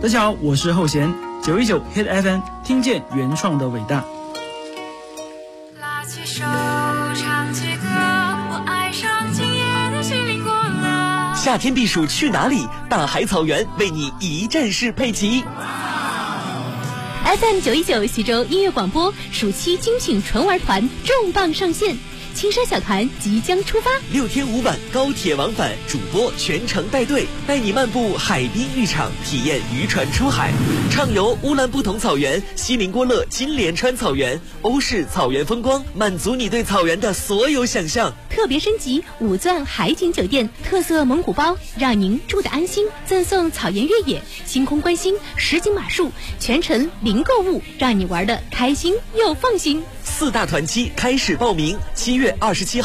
大家好，我是后弦919 Hit FM， 听见原创的伟大。 拉起手唱起歌，我爱上今夜的西林国乐。 夏天避暑去哪里？大海草原为你一站式配齐。 FM 919徐州音乐广播暑期精品纯玩团重磅上线，青山小团即将出发 ，6天5晚高铁往返，主播全程带队，带你漫步海滨浴场，体验渔船出海，畅游乌兰布统草原、锡林郭勒金莲川草原、欧式草原风光，满足你对草原的所有想象。 特别升级5钻海景酒店，特色蒙古包，让您住得安心，赠送草原越野、星空观星、实景马术，全程零购物，让你玩得开心又放心。 4大团期开始报名，7月27号